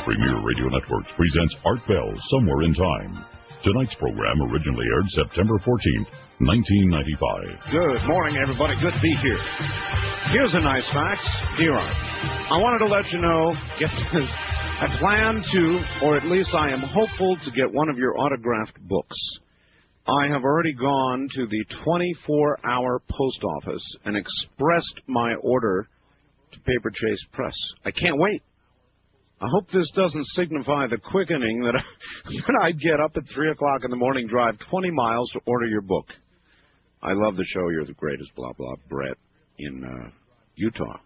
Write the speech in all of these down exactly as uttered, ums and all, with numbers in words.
Premier Radio Networks presents Art Bell Somewhere in Time. Tonight's program originally aired September fourteenth, nineteen ninety-five. Good morning, everybody. Good to be here. Here's a nice fact. Here Art. I wanted to let you know, get this, I plan to, or at least I am hopeful to get one of your autographed books. I have already gone to the twenty-four hour post office and expressed my order to Paper Chase Press. I can't wait. I hope this doesn't signify the quickening that, I, that I get up at three o'clock in the morning, drive twenty miles to order your book. I love the show. You're the greatest, blah, blah, Brett in uh, Utah.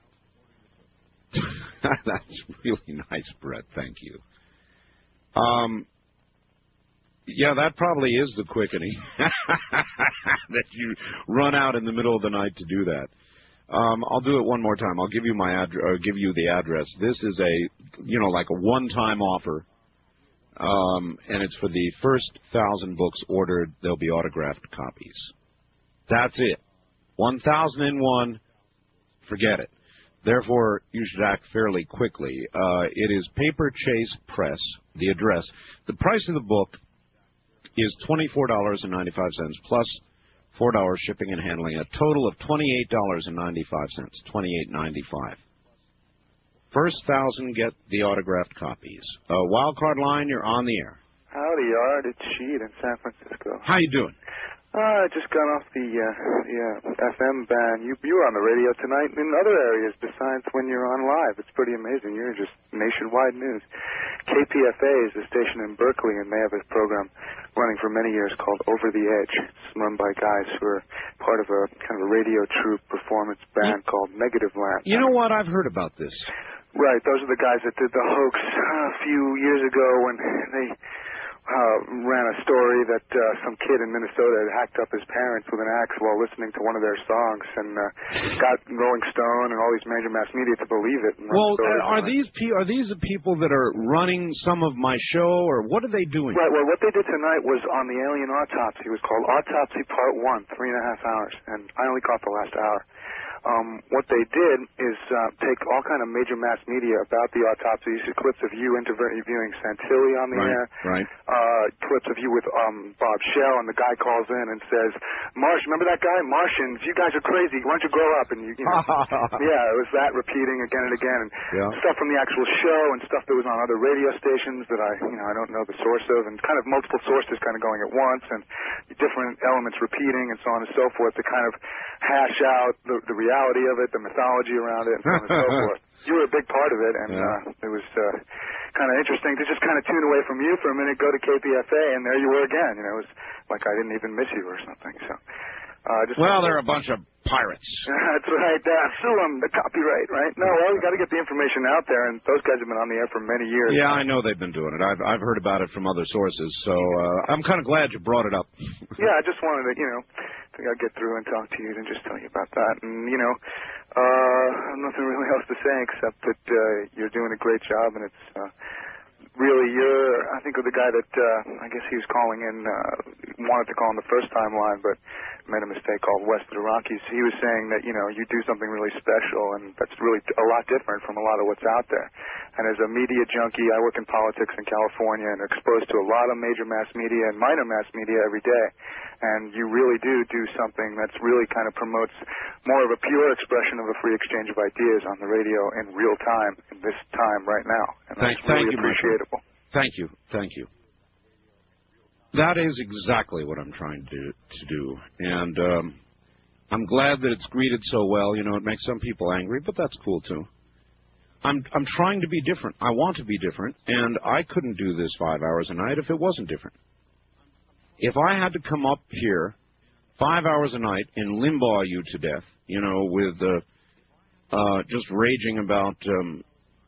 That's really nice, Brett. Thank you. Um, yeah, that probably is the quickening, that you run out in the middle of the night to do that. Um, I'll do it one more time. I'll give you my address. Uh, give you the address. This is a, you know, like a one-time offer, um, and it's for the first thousand books ordered. There'll be autographed copies. That's it. One thousand and one. Forget it. Therefore, you should act fairly quickly. Uh, it is Paper Chase Press. The address. The price of the book is twenty-four dollars and ninety-five cents plus four dollars shipping and handling, a total of twenty-eight dollars and ninety-five cents, twenty-eight ninety-five. First thousand get the autographed copies. Uh, Wildcard line, you're on the air. Howdy, Art. It's Sheed in San Francisco. How you doing? Uh, I just got off the uh, yeah, F M ban. You you were on the radio tonight in other areas besides when you're on live. It's pretty amazing. You're just nationwide news. K P F A is a station in Berkeley, and they have a program running for many years called Over the Edge. It's run by guys who are part of a kind of a radio troupe performance band you, called Negative Land. You know what? I've heard about this. Right. Those are the guys that did the hoax uh, a few years ago when they Uh, ran a story that uh, some kid in Minnesota had hacked up his parents with an axe while listening to one of their songs, and uh, got Rolling Stone and all these major mass media to believe it. Well, uh, are these pe- are these the people that are running some of my show, or what are they doing? Right. Well, what they did tonight was on the alien autopsy. It was called Autopsy Part One, three and a half hours, and I only caught the last hour. Um, what they did is uh, take all kind of major mass media about the autopsy. You see clips of you interviewing Santilli on the right, air. Right. Uh, clips of you with um, Bob Shell, and the guy calls in and says, "Marsh, remember that guy? Martians, you guys are crazy. Why don't you grow up?" And you, you know, yeah, it was that repeating again and again, and yeah. stuff from the actual show and stuff that was on other radio stations that I, you know, I don't know the source of, and kind of multiple sources kind of going at once, and different elements repeating, and so on and so forth to kind of hash out the, the reality of it, the mythology around it, and so on and so forth. You were a big part of it, and yeah. uh, it was uh, kind of interesting to just kind of tune away from you for a minute, go to K P F A, and there you were again. You know, it was like I didn't even miss you or something. So, uh, just well, they're a bunch of pirates. That's right. Uh, sue them, the copyright, right? No, well, you got to get the information out there, and those guys have been on the air for many years. Yeah, I know they've been doing it. I've I've heard about it from other sources, so uh, I'm kind of glad you brought it up. Yeah, I just wanted to, you know, I think I'd get through and talk to you and just tell you about that, and you know. Uh, nothing really else to say except that uh, you're doing a great job, and it's uh, really you're. I think of the guy that uh, I guess he was calling in, uh, wanted to call in the first time live, but made a mistake, called West of the Rockies. He was saying that you know you do something really special, and that's really a lot different from a lot of what's out there. And as a media junkie, I work in politics in California and exposed to a lot of major mass media and minor mass media every day. And you really do do something that's really kind of promotes more of a pure expression of a free exchange of ideas on the radio in real time, in this time right now. And thank, that's really thank you, appreciable. Thank you. Thank you. That is exactly what I'm trying to do. To do. And um, I'm glad that it's greeted so well. You know, it makes some people angry, but that's cool, too. I'm I'm trying to be different. I want to be different, and I couldn't do this five hours a night if it wasn't different. If I had to come up here five hours a night and limbaugh you to death, you know, with uh, uh, just raging about um,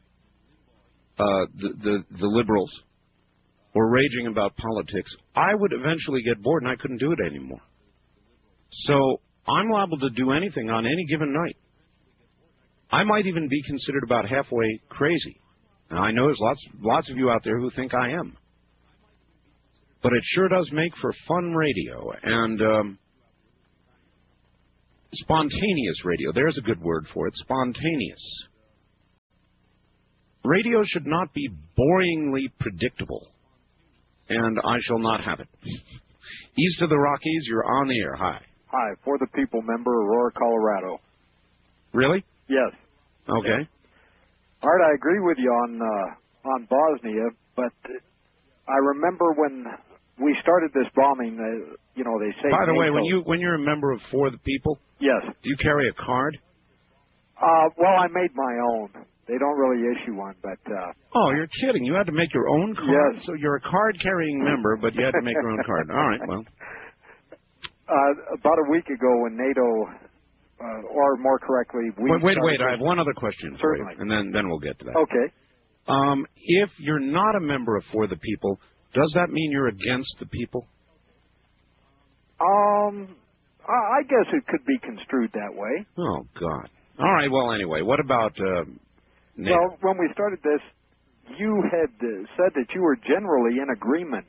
uh, the, the the liberals or raging about politics, I would eventually get bored and I couldn't do it anymore. So I'm liable to do anything on any given night. I might even be considered about halfway crazy. Now, I know there's lots lots of you out there who think I am. But it sure does make for fun radio and um, spontaneous radio. There's a good word for it, spontaneous. Radio should not be boringly predictable, and I shall not have it. East of the Rockies, you're on the air. Hi. Hi, For the People member, Aurora, Colorado. Really? Yes. Okay. Art, I agree with you on uh, on Bosnia, but I remember when we started this bombing, uh, you know, they say... By the NATO. way, when, you, when you're a member of For the People... Yes. Do you carry a card? Uh, well, I made my own. They don't really issue one, but... Uh, oh, you're kidding. You had to make your own card? Yes. So you're a card-carrying member, but you had to make your own card. All right, well... Uh, about a week ago when NATO, uh, or more correctly... we Wait, wait, wait. I have one other question for Certainly. you, and then, then we'll get to that. Okay. Um, if you're not a member of For the People, does that mean you're against the people? Um, I guess it could be construed that way. Oh, God. All right, well, anyway, what about... Uh, NATO? Well, when we started this, you had uh, said that you were generally in agreement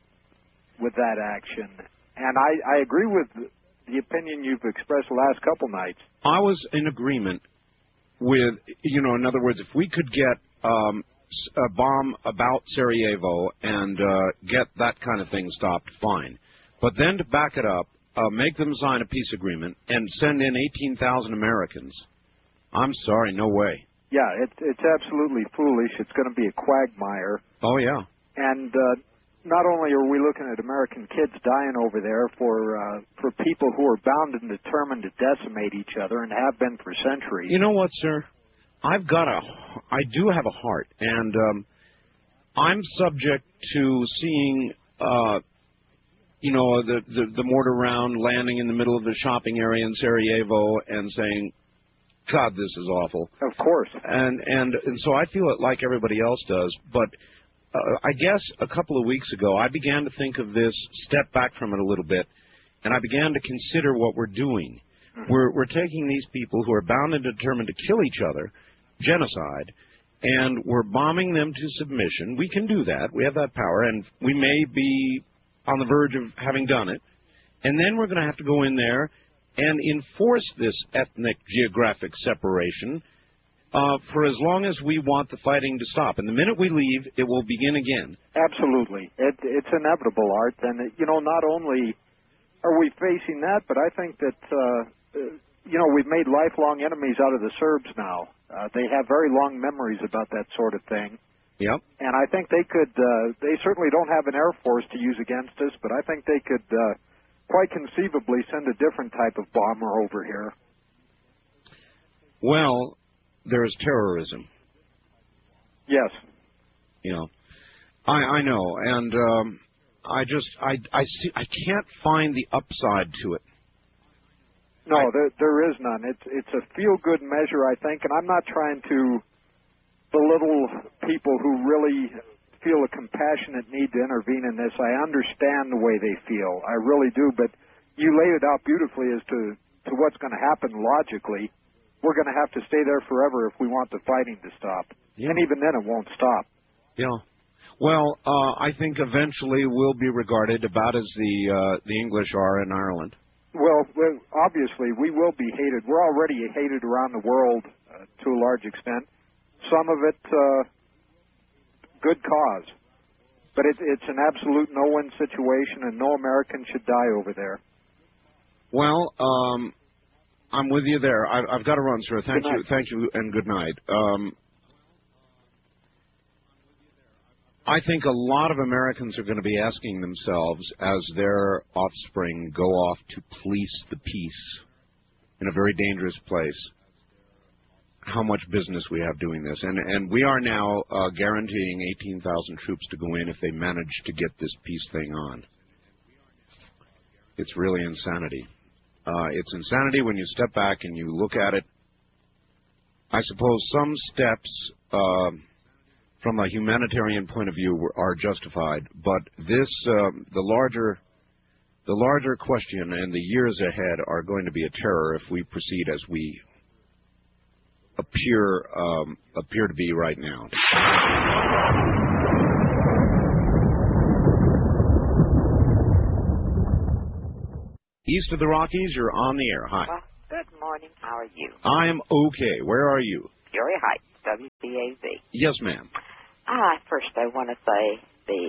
with that action. And I, I agree with the opinion you've expressed the last couple nights. I was in agreement with, you know, in other words, if we could get um, a bomb about Sarajevo and uh, get that kind of thing stopped, fine. But then to back it up, uh, make them sign a peace agreement and send in eighteen thousand Americans, I'm sorry, no way. Yeah, it, it's absolutely foolish. It's going to be a quagmire. Oh, yeah. And uh, not only are we looking at American kids dying over there for uh, for people who are bound and determined to decimate each other and have been for centuries. You know what, sir? I've got a, I do have a heart, and um, I'm subject to seeing, uh, you know, the, the the mortar round landing in the middle of the shopping area in Sarajevo and saying, God, this is awful. Of course. And and and so I feel it like everybody else does, but. Uh, I guess a couple of weeks ago, I began to think of this, step back from it a little bit, and I began to consider what we're doing. Mm-hmm. We're, we're taking these people who are bound and determined to kill each other, genocide, and we're bombing them to submission. We can do that. We have that power, and we may be on the verge of having done it. And then we're going to have to go in there and enforce this ethnic geographic separation Uh, for as long as we want the fighting to stop. And the minute we leave, it will begin again. Absolutely. It, it's inevitable, Art. And, you know, not only are we facing that, but I think that, uh, you know, we've made lifelong enemies out of the Serbs now. Uh, they have very long memories about that sort of thing. Yep. And I think they could, uh, they certainly don't have an Air Force to use against us, but I think they could uh, quite conceivably send a different type of bomber over here. Well... There's terrorism. Yes. You know, I I know, and um, I just I I see I can't find the upside to it. No, I, there there is none. It's it's a feel good measure, I think, and I'm not trying to belittle people who really feel a compassionate need to intervene in this. I understand the way they feel. I really do, but you laid it out beautifully as to to what's going to happen logically. We're going to have to stay there forever if we want the fighting to stop. Yeah. And even then it won't stop. Yeah. Well, uh, I think eventually we'll be regarded about as the uh, the English are in Ireland. Well, well, obviously we will be hated. We're already hated around the world uh, to a large extent. Some of it uh, good cause. But it, it's an absolute no-win situation, and no American should die over there. Well, um... I'm with you there. I, I've got to run, sir. Thank you, thank you, and good night. Um, I think a lot of Americans are going to be asking themselves, as their offspring go off to police the peace in a very dangerous place, how much business we have doing this. And and we are now uh, guaranteeing eighteen thousand troops to go in if they manage to get this peace thing on. It's really insanity. Uh, it's insanity when you step back and you look at it. I suppose some steps uh, from a humanitarian point of view are justified, but this, uh, the larger, the larger question and the years ahead are going to be a terror if we proceed as we appear um, appear to be right now. East of the Rockies, you're on the air. Hi. Well, good morning. How are you? I am okay. Where are you? Peoria Heights, W C A Z. Yes, ma'am. Ah, first I want to say the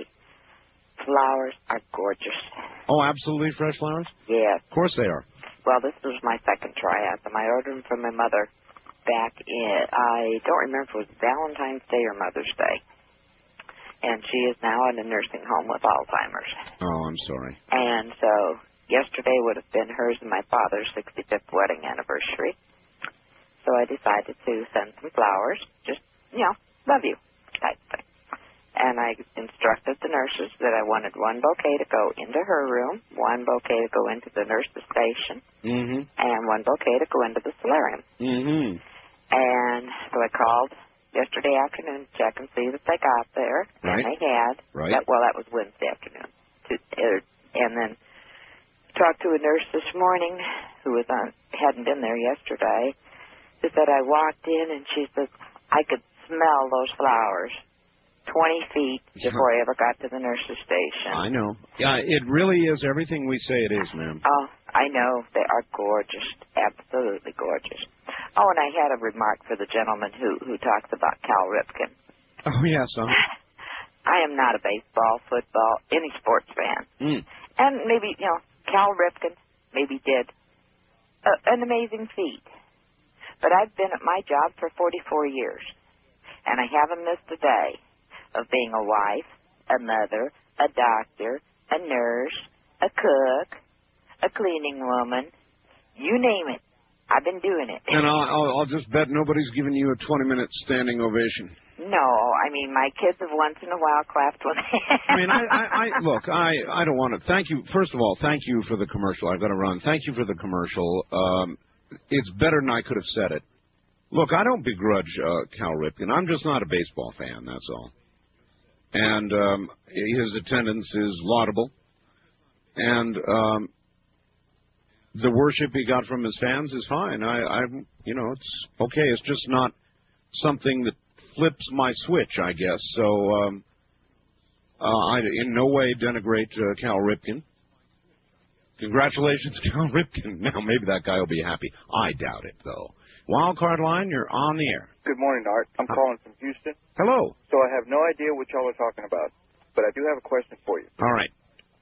flowers are gorgeous. Oh, absolutely fresh flowers? Yes. Of course they are. Well, this was my second try at them. I ordered them from my mother back in, I don't remember if it was Valentine's Day or Mother's Day. And she is now in a nursing home with Alzheimer's. Oh, I'm sorry. And so yesterday would have been hers and my father's sixty-fifth wedding anniversary. So I decided to send some flowers, just, you know, love you type thing. And I instructed the nurses that I wanted one bouquet to go into her room, one bouquet to go into the nurse's station, mm-hmm. and one bouquet to go into the solarium. Mm-hmm. And so I called yesterday afternoon to check and see that they got there, right. and they had. Right. That, well, that was Wednesday afternoon. To, uh, and then talked to a nurse this morning who was on hadn't been there yesterday. Who said I walked in and she said I could smell those flowers twenty feet before I ever got to the nurse's station. I know. Yeah, it really is everything we say it is, ma'am. Oh, I know. They are gorgeous. Absolutely gorgeous. Oh, and I had a remark for the gentleman who, who talks about Cal Ripken. Oh, yes, huh? I am not a baseball, football, any sports fan. Mm. And maybe, you know, Cal Ripken maybe did a, an amazing feat. But I've been at my job for forty-four years, and I haven't missed a day of being a wife, a mother, a doctor, a nurse, a cook, a cleaning woman, you name it. I've been doing it. And I'll, I'll, I'll just bet nobody's giving you a twenty-minute standing ovation. No, I mean, my kids have once in a while clapped when they... I mean, I, I, I look, I, I don't want to... Thank you. First of all, thank you for the commercial. I've got to run. Thank you for the commercial. Um, it's better than I could have said it. Look, I don't begrudge uh, Cal Ripken. I'm just not a baseball fan, that's all. And um, his attendance is laudable. And um, the worship he got from his fans is fine. I, I, you know, it's okay. It's just not something that flips my switch, I guess. So um, uh, I in no way denigrate uh, Cal Ripken. Congratulations, Cal Ripken. Now, maybe that guy will be happy. I doubt it, though. Wildcard line, you're on the air. Good morning, Art. I'm calling from Houston. Hello. So I have no idea what y'all are talking about, but I do have a question for you. All right.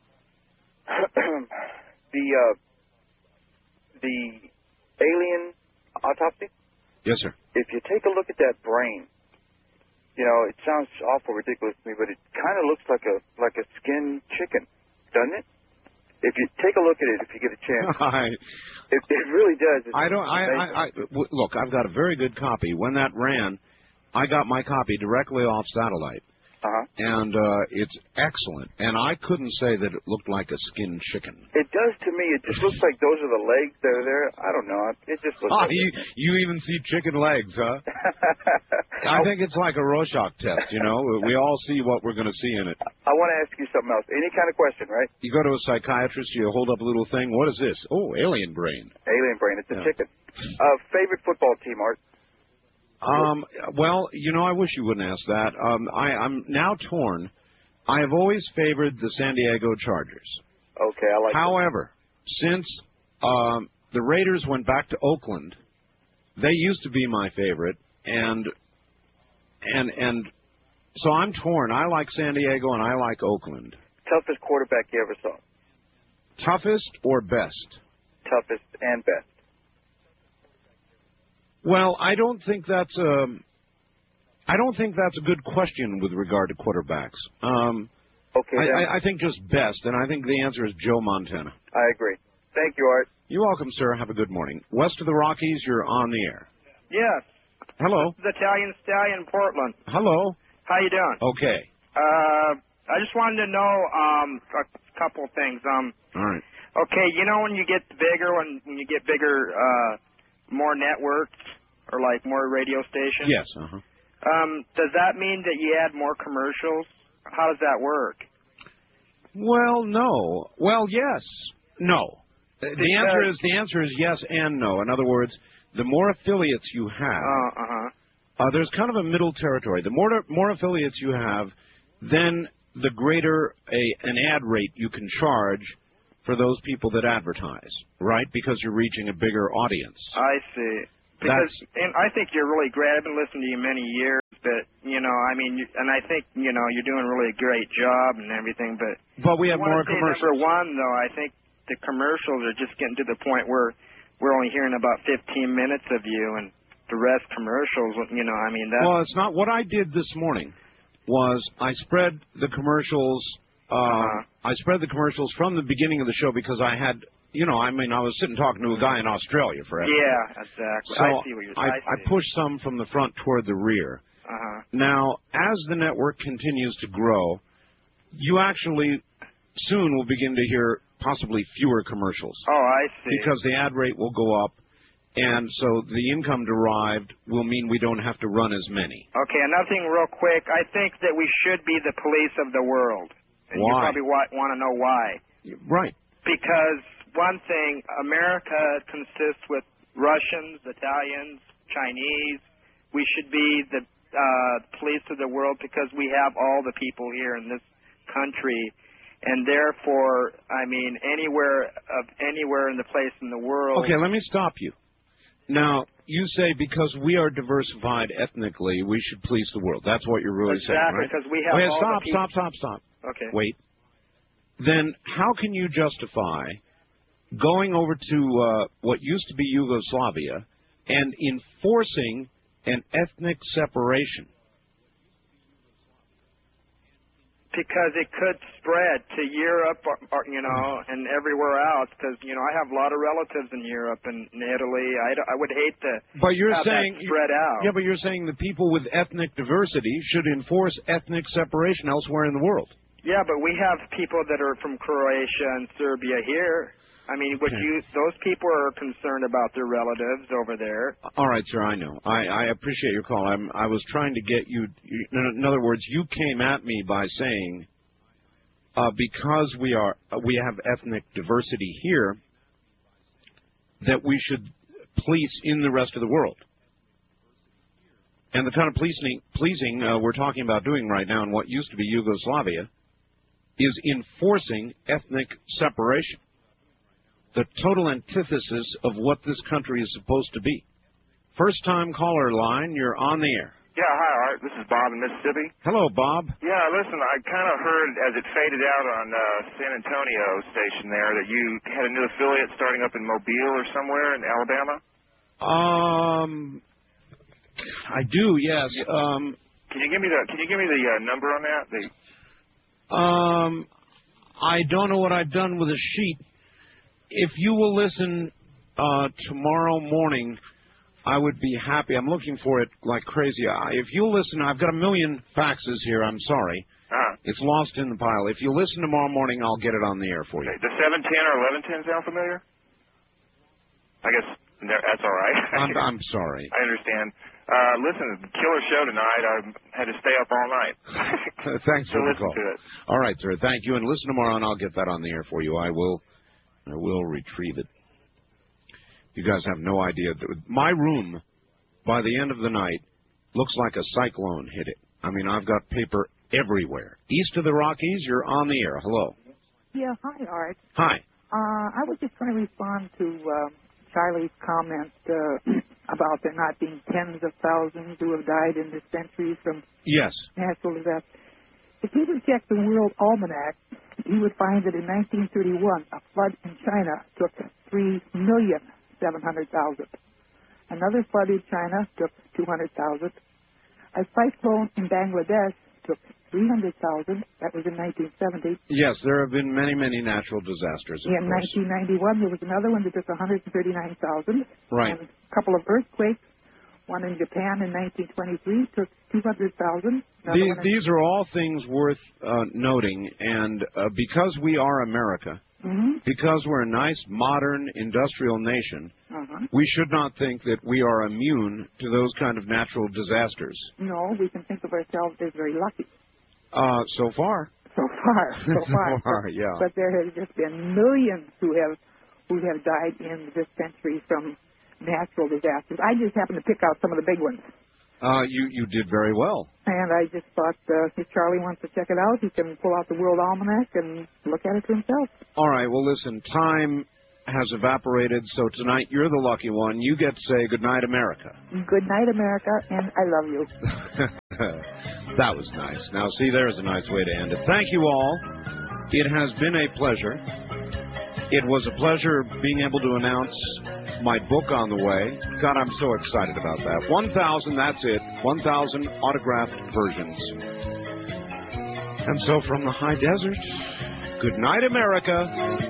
the uh, the alien autopsy? Yes, sir. If you take a look at that brain, you know, it sounds awful ridiculous to me, but it kind of looks like a like a skinned chicken, doesn't it? If you take a look at it, if you get a chance, I, it, it really does. It's I don't. I, I, I look. I've got a very good copy. When that ran, I got my copy directly off satellite, uh-huh. and uh, it's excellent. And I couldn't say that it looked like a skinned chicken. It does to me. It just looks like those are the legs that are there. I don't know. It just looks. Oh, like you, you even see chicken legs, huh? I think it's like a Rorschach test. You know, we all see what we're going to see in it. I want to ask you something else. Any kind of question, right? You go to a psychiatrist, you hold up a little thing. What is this? Oh, alien brain. Alien brain. It's a Yeah. chicken. Uh, favorite football team, Art? Um. Well, you know, I wish you wouldn't ask that. Um. I, I'm now torn. I have always favored the San Diego Chargers. Okay, I like. However, since um, the Raiders went back to Oakland, they used to be my favorite, and and and so I'm torn. I like San Diego and I like Oakland. Toughest quarterback you ever saw? Toughest or best? Toughest and best. Well, I don't think that's a, I don't think that's a good question with regard to quarterbacks. Um, okay. I, then. I, I think just best, and I think the answer is Joe Montana. I agree. Thank you, Art. You're welcome, sir. Have a good morning. West of the Rockies, you're on the air. Yes. Hello. This is Italian Stallion, Portland. Hello. How you doing? Okay. Uh, I just wanted to know um a couple of things. Um. All right. Okay, you know when you get bigger, when when you get bigger, uh, more networks or like more radio stations. Yes. Uh-huh. Um, does that mean that you add more commercials? How does that work? Well, no. Well, yes. No. The answer is the answer is yes and no. In other words, the more affiliates you have, Uh, uh-huh. uh, there's kind of a middle territory. The more more affiliates you have, then the greater a an ad rate you can charge for those people that advertise, right? Because you're reaching a bigger audience. I see. Because and I think you're really great. I've been listening to you many years, but you know, I mean, you, and I think you know you're doing a really great job and everything, but But we have I wanna more say commercials. Number one, though, I think the commercials are just getting to the point where we're only hearing about fifteen minutes of you, and the rest commercials. You know, I mean that. Well, it's not what I did this morning. Was I spread the commercials? Uh, Uh-huh. I spread the commercials from the beginning of the show because I had, you know, I mean, I was sitting talking to a guy in Australia for Yeah, exactly. So I see what you're I, saying. I pushed some from the front toward the rear. Uh-huh. Now, as the network continues to grow, you actually soon will begin to hear possibly fewer commercials. Oh, I see. Because the ad rate will go up, and so the income derived will mean we don't have to run as many. Okay, another thing real quick. I think that we should be the police of the world. And you Why? probably wa- want to know why. Right. Because one thing, America consists with Russians, Italians, Chinese. We should be the uh, police of the world because we have all the people here in this country. And therefore, I mean, anywhere of anywhere in the place in the world. Okay, let me stop you. Now, you say because we are diversified ethnically, we should police the world. That's what you're really Exactly, saying, right? because we have okay, all stop, the people. stop, stop, stop. Okay. Wait. Then how can you justify going over to uh, what used to be Yugoslavia and enforcing an ethnic separation? Because it could spread to Europe, or, or, you know, and everywhere else. Because you know, I have a lot of relatives in Europe and in Italy. I, I would hate to But you're have saying that spread out. Yeah, but you're saying the people with ethnic diversity should enforce ethnic separation elsewhere in the world. Yeah, but we have people that are from Croatia and Serbia here. I mean, would Okay. you? Those people are concerned about their relatives over there. All right, sir, I know. I, I appreciate your call. I'm, I was trying to get you, you. In other words, you came at me by saying, uh, because we are we have ethnic diversity here, that we should police in the rest of the world. And the kind of policing, policing uh, we're talking about doing right now in what used to be Yugoslavia is enforcing ethnic separation. The total antithesis of what this country is supposed to be. First time caller line, you're on the air. Yeah, hi, Art. This is Bob in Mississippi. Hello, Bob. Yeah, listen, I kind of heard as it faded out on uh, San Antonio station there that you had a new affiliate starting up in Mobile or somewhere in Alabama. Um, I do, yes. Um, Can you give me the Can you give me the uh, number on that? The um, I don't know what I've done with a sheet. If you will listen uh, tomorrow morning, I would be happy. I'm looking for it like crazy. I, if you'll listen, I've got a million faxes here. I'm sorry. uh, It's lost in the pile. If you listen tomorrow morning, I'll get it on the air for you. okay, the seven ten or eleven ten sound familiar? I guess there- that's all right. I'm, I'm sorry. I understand. Uh, listen, killer show tonight. I had to stay up all night. Thanks to for the listen call. to it. All right, sir. Thank you. And listen tomorrow, and I'll get that on the air for you. I will. I will retrieve it. You guys have no idea. My room, by the end of the night, looks like a cyclone hit it. I mean, I've got paper everywhere. East of the Rockies, you're on the air. Hello. Yeah, hi, Art. Hi. Uh, I was just going to respond to uh, Charlie's comment uh, about there not being tens of thousands who have died in this century from Yes. natural disasters. If he would check the World Almanac, he would find that in nineteen thirty-one, a flood in China took three million seven hundred thousand. Another flood in China took two hundred thousand. A cyclone in Bangladesh took three hundred thousand. That was in nineteen seventy. Yes, there have been many, many natural disasters. Of In course. nineteen ninety-one, there was another one that took one hundred thirty-nine thousand. Right. And a couple of earthquakes. One in Japan in nineteen twenty-three took two hundred thousand. These, these are all things worth uh, noting, and uh, because we are America, Mm-hmm. because we're a nice, modern, industrial nation, Uh-huh. we should not think that we are immune to those kind of natural disasters. No, we can think of ourselves as very lucky. Uh, so far. So far, so So far. far, but, yeah. but there has just been millions who have who have died in this century from natural disasters. I just happened to pick out some of the big ones. Uh, you, you did very well. And I just thought uh, if Charlie wants to check it out, he can pull out the World Almanac and look at it for himself. All right, well, listen, time has evaporated, so tonight you're the lucky one. You get to say goodnight, America. Good night, America, and I love you. That was nice. Now, see, there's a nice way to end it. Thank you all. It has been a pleasure. It was a pleasure being able to announce my book on the way. God, I'm so excited about that. one thousand, that's it. one thousand autographed versions. And so from the high desert, good night, America.